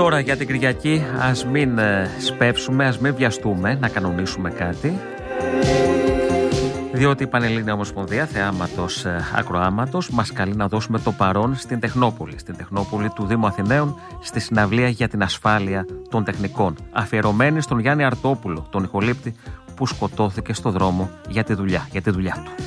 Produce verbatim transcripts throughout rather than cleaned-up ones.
Τώρα για την Κυριακή ας μην σπεύσουμε, ας μην βιαστούμε να κανονίσουμε κάτι, διότι η Πανελλήνια Ομοσπονδία Θεάματος Ακροάματος μας καλεί να δώσουμε το παρόν στην Τεχνόπολη, στην Τεχνόπολη του Δήμου Αθηναίων, στη συναυλία για την ασφάλεια των τεχνικών, αφιερωμένη στον Γιάννη Αρτόπουλο, τον ηχολήπτη που σκοτώθηκε στο δρόμο για τη δουλειά, για τη δουλειά του.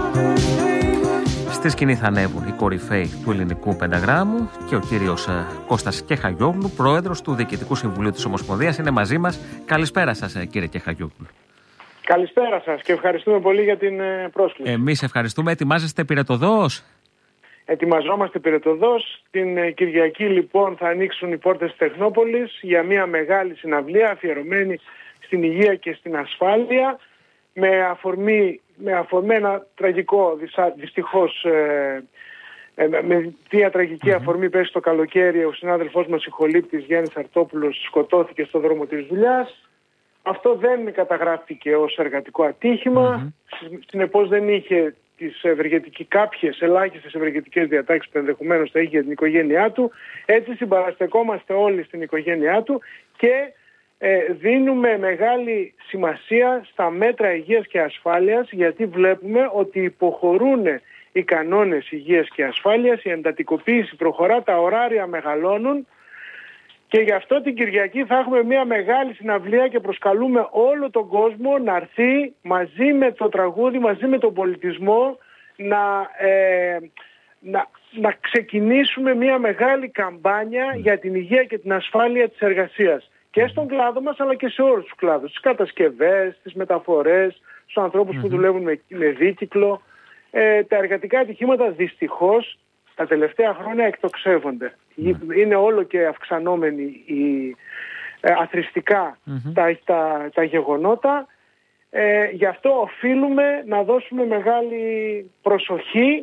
Στη σκηνή θα ανέβουν οι κορυφαίοι του ελληνικού πενταγράμμου και ο κύριος Κώστας Κεχαγιόγλου, πρόεδρος του Διοικητικού Συμβουλίου της Ομοσπονδίας, είναι μαζί μας. Καλησπέρα σας, κύριε Κεχαγιόγλου. Καλησπέρα σας και ευχαριστούμε πολύ για την πρόσκληση. Εμείς ευχαριστούμε. Ετοιμάζεστε πυρετοδός? Ετοιμαζόμαστε πυρετοδός. Την Κυριακή λοιπόν θα ανοίξουν οι πόρτες της Τεχνόπολης για μια μεγάλη συναυλία αφιερωμένη στην υγεία και στην ασφάλεια, με αφορμή, με αφορμή ένα τραγικό, δυστυχώς ε, ε, με μια τραγική αφορμή πέσει το καλοκαίρι, ο συνάδελφός μας ηχολήπτης Γιάννης Αρτόπουλος σκοτώθηκε στο δρόμο της δουλειάς. Αυτό δεν καταγράφηκε ως εργατικό ατύχημα, mm-hmm. συνεπώς δεν είχε τις ευεργετικές, κάποιες ελάχιστες ευεργετικές διατάξεις που ενδεχομένως θα είχε για την οικογένειά του. Έτσι συμπαραστεκόμαστε όλοι στην οικογένειά του και ε, δίνουμε μεγάλη σημασία στα μέτρα υγείας και ασφάλειας, γιατί βλέπουμε ότι υποχωρούν οι κανόνες υγείας και ασφάλειας, η εντατικοποίηση προχωρά, τα ωράρια μεγαλώνουν. Και γι' αυτό την Κυριακή θα έχουμε μια μεγάλη συναυλία και προσκαλούμε όλο τον κόσμο να έρθει μαζί με το τραγούδι, μαζί με τον πολιτισμό, να, ε, να, να ξεκινήσουμε μια μεγάλη καμπάνια για την υγεία και την ασφάλεια της εργασίας. Και στον κλάδο μας αλλά και σε όλους τους κλάδους. Τις κατασκευές, τις μεταφορές, στους ανθρώπους mm-hmm. που δουλεύουν με, με δίκυκλο. Ε, τα εργατικά ατυχήματα δυστυχώς τα τελευταία χρόνια εκτοξεύονται. Mm. Είναι όλο και αυξανόμενοι οι, ε, αθροιστικά mm-hmm. τα, τα, τα γεγονότα. Ε, γι' αυτό οφείλουμε να δώσουμε μεγάλη προσοχή,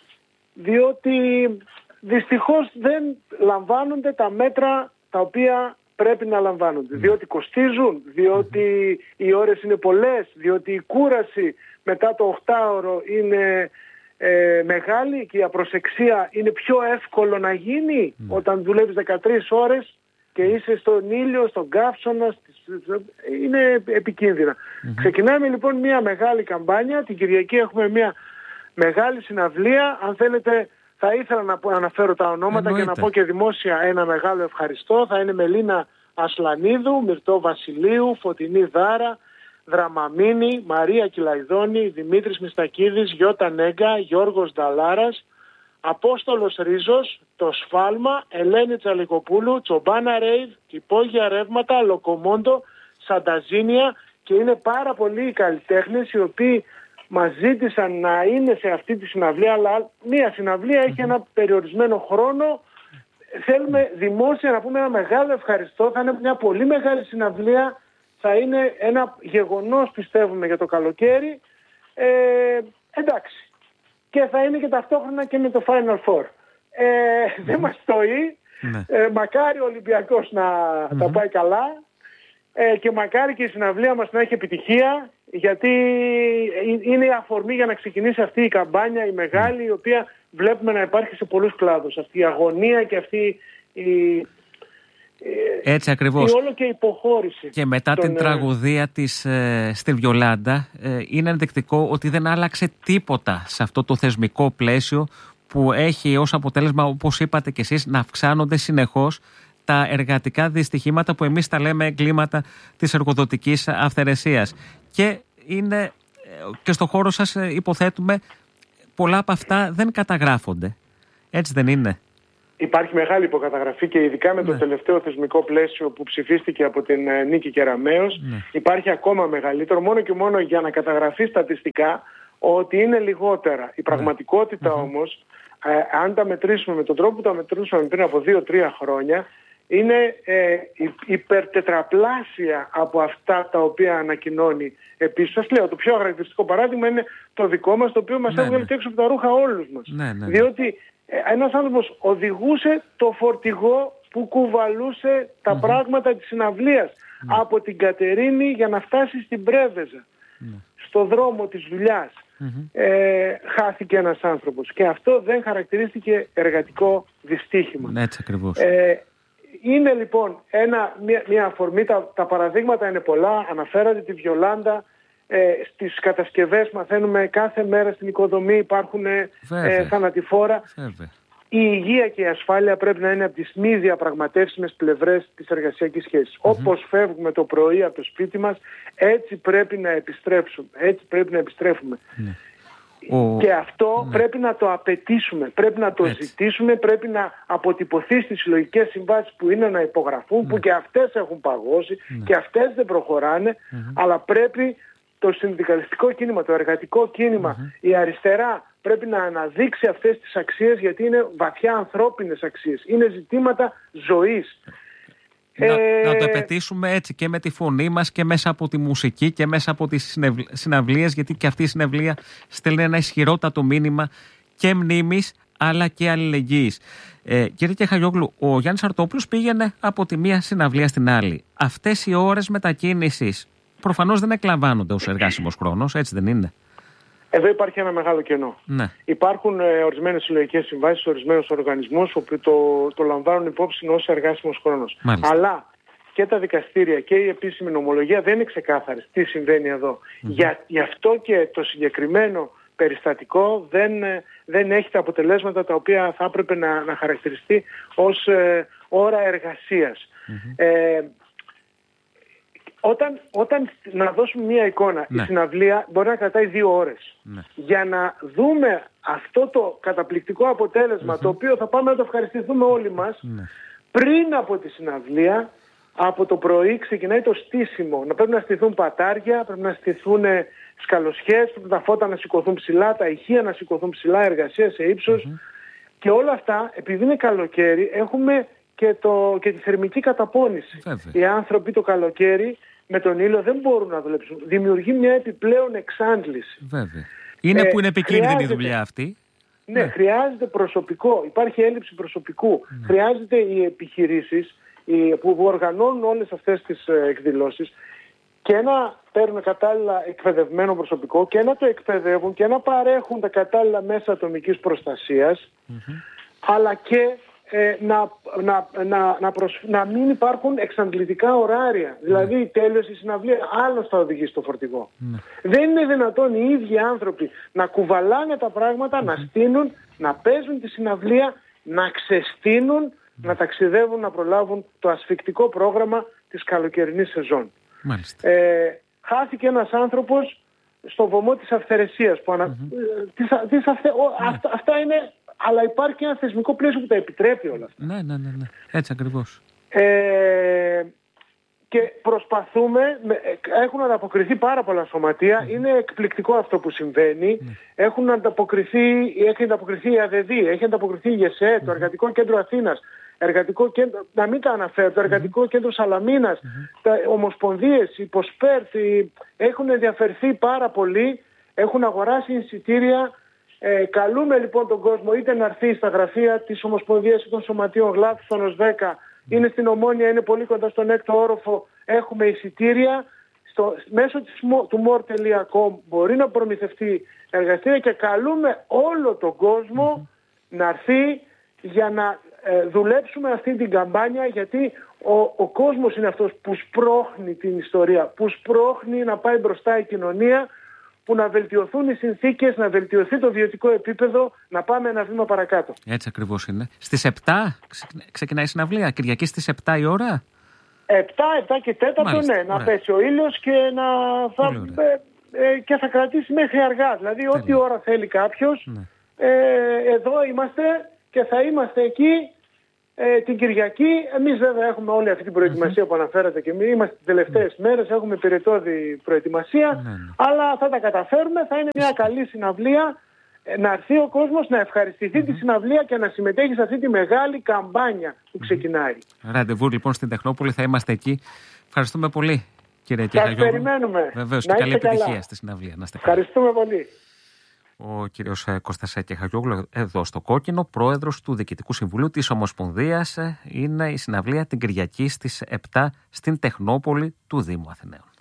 διότι δυστυχώς δεν λαμβάνονται τα μέτρα τα οποία πρέπει να λαμβάνονται. Mm. Διότι κοστίζουν, διότι mm-hmm. οι ώρες είναι πολλές, διότι η κούραση μετά το οχτάωρο είναι Ε, μεγάλη και η απροσεξία είναι πιο εύκολο να γίνει mm. όταν δουλεύεις δεκατρείς ώρες και είσαι στον ήλιο, στον καύσωνα, είναι επικίνδυνα. Mm-hmm. Ξεκινάμε λοιπόν μια μεγάλη καμπάνια. Την Κυριακή έχουμε μια μεγάλη συναυλία. Αν θέλετε θα ήθελα να αναφέρω τα ονόματα Εννοείται. Και να πω και δημόσια ένα μεγάλο ευχαριστώ. Θα είναι Μελίνα Ασλανίδου, Μυρτώ Βασιλείου, Φωτεινή Δάρα, Δραμαμίνη, Μαρία Κυλαϊδόνη, Δημήτρης Μιστακίδης, Γιώτα Νέγκα, Γιώργος Νταλάρας, Απόστολος Ρίζος, Το Σφάλμα, Ελένη Τσαλικοπούλου, Τσομπάνα Ρέιβ, Υπόγεια Ρεύματα, Λοκομόντο, Σανταζίνια, και είναι πάρα πολλοί οι καλλιτέχνες οι οποίοι μας ζήτησαν να είναι σε αυτή τη συναυλία, αλλά μία συναυλία έχει ένα περιορισμένο χρόνο. Θέλουμε δημόσια να πούμε ένα μεγάλο ευχαριστώ, θα είναι μια πολύ μεγάλη συναυλία. Θα είναι ένα γεγονός, πιστεύουμε, για το καλοκαίρι. Ε, εντάξει. Και θα είναι και ταυτόχρονα και με το Final Four. Ε, mm-hmm. Δεν μας στοεί. Mm-hmm. Ε, μακάρι ο Ολυμπιακός να mm-hmm. τα πάει καλά. Ε, και μακάρι και η συναυλία μας να έχει επιτυχία. Γιατί είναι η αφορμή για να ξεκινήσει αυτή η καμπάνια, η μεγάλη, mm-hmm. η οποία βλέπουμε να υπάρχει σε πολλούς κλάδους. Αυτή η αγωνία και αυτή η... Έτσι ακριβώς. Και όλο και υποχώρηση. Και μετά τον... την τραγωδία της ε, στη Βιολάντα ε, είναι ενδεικτικό ότι δεν άλλαξε τίποτα σε αυτό το θεσμικό πλαίσιο που έχει ως αποτέλεσμα, όπως είπατε και εσείς, να αυξάνονται συνεχώς τα εργατικά δυστυχήματα που εμείς τα λέμε εγκλήματα της εργοδοτικής αυθαιρεσίας. Και είναι και στο χώρο σας υποθέτουμε πολλά από αυτά δεν καταγράφονται. Έτσι δεν είναι? Υπάρχει μεγάλη υποκαταγραφή και ειδικά με το ναι. τελευταίο θεσμικό πλαίσιο που ψηφίστηκε από την Νίκη Κεραμέως ναι. υπάρχει ακόμα μεγαλύτερο, μόνο και μόνο για να καταγραφεί στατιστικά ότι είναι λιγότερα. Η πραγματικότητα ναι. όμως, ε, αν τα μετρήσουμε με τον τρόπο που τα μετρούσαμε πριν από δύο τρία χρόνια, είναι ε, υπερτετραπλάσια από αυτά τα οποία ανακοινώνει. Επίσης, σας λέω, το πιο χαρακτηριστικό παράδειγμα είναι το δικό μας, το οποίο μας ναι, έβγαλε ναι. έξω από τα ρούχα όλους μας. Ναι, ναι, ναι. Διότι ένας άνθρωπος οδηγούσε το φορτηγό που κουβαλούσε τα mm-hmm. πράγματα της συναυλίας mm-hmm. από την Κατερίνη για να φτάσει στην Πρέβεζα, mm-hmm. στο δρόμο της δουλειάς. Mm-hmm. Ε, χάθηκε ένας άνθρωπος και αυτό δεν χαρακτηρίστηκε εργατικό δυστύχημα. Έτσι ακριβώς. Ε, είναι λοιπόν ένα, μια, μια αφορμή, τα, τα παραδείγματα είναι πολλά, αναφέρατε τη Βιολάντα, ε, στις κατασκευές μαθαίνουμε κάθε μέρα στην οικοδομή υπάρχουν ε, θανατηφόρα. Βέβαια. Η υγεία και η ασφάλεια πρέπει να είναι από τις μη διαπραγματεύσιμες πλευρές της εργασιακής σχέσης. Mm-hmm. Όπως φεύγουμε το πρωί από το σπίτι μας, έτσι πρέπει να επιστρέψουμε. Έτσι πρέπει να επιστρέφουμε. Mm. Ο... Και αυτό mm. πρέπει να το απαιτήσουμε, πρέπει να το έτσι. ζητήσουμε, πρέπει να αποτυπωθεί στις συλλογικές συμβάσεις που είναι να υπογραφούν, mm. που και αυτές έχουν παγώσει mm. και αυτές δεν προχωράνε, mm-hmm. αλλά πρέπει το συνδικαλιστικό κίνημα, το εργατικό κίνημα, mm-hmm. η αριστερά πρέπει να αναδείξει αυτές τις αξίες, γιατί είναι βαθιά ανθρώπινες αξίες. Είναι ζητήματα ζωής. Να, ε... να το επαιτήσουμε έτσι και με τη φωνή μας και μέσα από τη μουσική και μέσα από τις συνευλ... συναυλίες, γιατί και αυτή η συναυλία στέλνει ένα ισχυρότατο μήνυμα και μνήμης αλλά και αλληλεγγύης. Ε, κύριε Κεχαγιόγλου, ο Γιάννης Αρτόπουλος πήγαινε από τη μία συναυλία στην άλλη. Αυτές οι ώρες μετακίνησης προφανώς δεν εκλαμβάνονται ως εργάσιμος χρόνος, έτσι δεν είναι? Εδώ υπάρχει ένα μεγάλο κενό. Ναι. Υπάρχουν ε, ορισμένες συλλογικές συμβάσεις, ορισμένους οργανισμούς που το, το λαμβάνουν υπόψη ως εργάσιμος χρόνος. Μάλιστα. Αλλά και τα δικαστήρια και η επίσημη νομολογία δεν είναι ξεκάθαρη τι συμβαίνει εδώ. Mm-hmm. Για, γι' αυτό και το συγκεκριμένο περιστατικό δεν, δεν έχει τα αποτελέσματα τα οποία θα έπρεπε να, να χαρακτηριστεί ως ε, ώρα εργασίας. Mm-hmm. Ε, Όταν, όταν να δώσουμε μία εικόνα, ναι. η συναυλία μπορεί να κρατάει δύο ώρες. Ναι. Για να δούμε αυτό το καταπληκτικό αποτέλεσμα, mm-hmm. το οποίο θα πάμε να το ευχαριστηθούμε όλοι μας, ναι. πριν από τη συναυλία, από το πρωί ξεκινάει το στήσιμο. Να πρέπει να στηθούν πατάρια, πρέπει να στηθούν σκαλοσιές, πρέπει τα φώτα να σηκωθούν ψηλά, τα ηχεία να σηκωθούν ψηλά, εργασία σε ύψος. Mm-hmm. Και όλα αυτά, επειδή είναι καλοκαίρι, έχουμε και, το, και τη θερμική καταπώνηση. Βέβαια. Οι άνθρωποι το καλοκαίρι με τον ήλιο δεν μπορούν να δουλέψουν. Δημιουργεί μια επιπλέον εξάντληση. Βέβαια. Είναι ε, που είναι επικίνδυνη η δουλειά αυτή. Ναι, ναι, χρειάζεται προσωπικό. Υπάρχει έλλειψη προσωπικού. Ναι. Χρειάζεται οι επιχειρήσεις οι, που οργανώνουν όλες αυτές τις ε, εκδηλώσεις και να παίρνουν κατάλληλα εκπαιδευμένο προσωπικό και να το εκπαιδεύουν και να παρέχουν τα κατάλληλα μέσα ατομικής προστασίας, mm-hmm. αλλά και Ε, να, να, να, να, προσ... να μην υπάρχουν εξαντλητικά ωράρια. Mm. Δηλαδή η τέλειωση η συναυλία άλλος θα οδηγήσει στο φορτηγό. Mm. Δεν είναι δυνατόν οι ίδιοι άνθρωποι να κουβαλάνε τα πράγματα, mm. να στείνουν, να παίζουν τη συναυλία, να ξεστείνουν, mm. να ταξιδεύουν, να προλάβουν το ασφικτικό πρόγραμμα της καλοκαιρινής σεζόν. Ε, χάθηκε ένας άνθρωπος στο βωμό της αυθαιρεσίας. Που ανα... mm-hmm. της, της αυθε... mm. αυτά, αυτά είναι... Αλλά υπάρχει και ένα θεσμικό πλαίσιο που τα επιτρέπει όλα αυτά. Ναι, ναι, ναι, ναι. Έτσι ακριβώς. Ε, και προσπαθούμε, έχουν ανταποκριθεί πάρα πολλά σωματεία, mm. είναι εκπληκτικό αυτό που συμβαίνει. Mm. Έχουν ανταποκριθεί, έχει ανταποκριθεί η ΑΔΕΔ, έχει ανταποκριθεί η ΓΕΣΕ, mm. το Εργατικό Κέντρο Αθήνας, εργατικό κέντρο, να μην τα αναφέρω, το Εργατικό mm. Κέντρο Σαλαμίνας, mm. τα ομοσπονδίες, οι Ποσπέρτ, έχουν ενδιαφερθεί πάρα πολύ, έχουν αγοράσει εισιτήρια. Ε, καλούμε λοιπόν τον κόσμο είτε να έρθει στα γραφεία της Ομοσπονδίας ή των Σωματείων Γλάφου στον ΟΣΔΕΚΑ, είναι στην Ομόνια, είναι πολύ κοντά στον έκτο όροφο, έχουμε εισιτήρια. Στο, μέσω της, του more τελεία com μπορεί να προμηθευτεί εργαστήρια και καλούμε όλο τον κόσμο να έρθει για να ε, δουλέψουμε αυτή την καμπάνια, γιατί ο, ο κόσμος είναι αυτός που σπρώχνει την ιστορία, που σπρώχνει να πάει μπροστά η κοινωνία, που να βελτιωθούν οι συνθήκες, να βελτιωθεί το βιωτικό επίπεδο, να πάμε ένα βήμα παρακάτω. Έτσι ακριβώς είναι. Στις επτά ξεκινάει η συναυλία, Κυριακή στις επτά η ώρα. επτά, επτά και τέταρτο, Μάλιστα, ναι, ωραία. Να πέσει ο ήλιος και να θα, ε, ε, και θα κρατήσει μέχρι αργά. Δηλαδή Τέλεια. Ό,τι ώρα θέλει κάποιος, ναι. ε, εδώ είμαστε και θα είμαστε εκεί ε, την Κυριακή. Εμείς βέβαια έχουμε όλη αυτή την προετοιμασία mm-hmm. που αναφέρατε και εμείς. Είμαστε τις τελευταίες mm-hmm. μέρες, έχουμε πυρετώδη προετοιμασία, mm-hmm. αλλά θα τα καταφέρουμε. Θα είναι μια καλή συναυλία. Να έρθει ο κόσμος να ευχαριστηθεί mm-hmm. τη συναυλία και να συμμετέχει σε αυτή τη μεγάλη καμπάνια που ξεκινάει. Mm-hmm. Ραντεβού λοιπόν στην Τεχνόπολη, θα είμαστε εκεί. Ευχαριστούμε πολύ, κύριε Κεχαγιόγλου. Σας περιμένουμε. Βεβαίως, και καλή επιτυχία καλά. Στη συναυλία. Να είστε καλά. Ευχαριστούμε πολύ. Ο κύριος Κώστας Κεχαγιόγλου εδώ στο Κόκκινο, πρόεδρος του Διοικητικού Συμβουλίου της Ομοσπονδίας. Είναι η συναυλία την Κυριακή στις επτά στην Τεχνόπολη του Δήμου Αθηναίων.